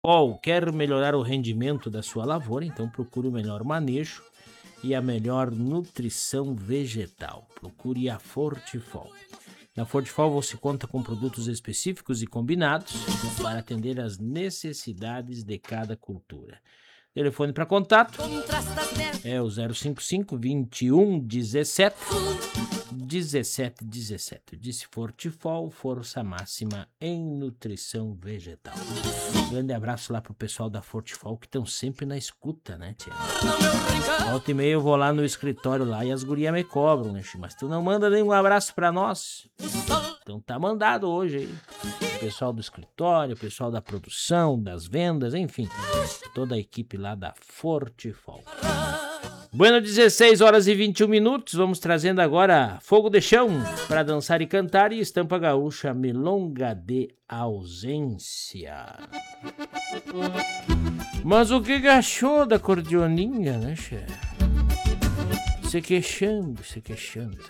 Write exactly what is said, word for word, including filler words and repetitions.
Fortifol quer melhorar o rendimento da sua lavoura, então procure o melhor manejo e a melhor nutrição vegetal. Procure a Fortifol. Na Fortifol você conta com produtos específicos e combinados para atender às necessidades de cada cultura. Telefone para contato é o zero cinco cinco, vinte e um, dezessete, dezessete, dezessete. Disse Fortifol, força máxima em nutrição vegetal. Um grande abraço lá pro pessoal da Fortifol que estão sempre na escuta, né, tia? Volta e meia eu vou lá no escritório lá e as gurias me cobram, né, mas tu não manda nenhum abraço pra nós? Então tá mandado hoje aí. O pessoal do escritório, o pessoal da produção, das vendas, enfim, toda a equipe lá da Fortifol. Bueno, dezesseis horas e vinte e um minutos, vamos trazendo agora Fogo de Chão para dançar e cantar e Estampa Gaúcha, Milonga de Ausência. Mas o que achou da acordeoninha, né, chefe? Se queixando, se queixando.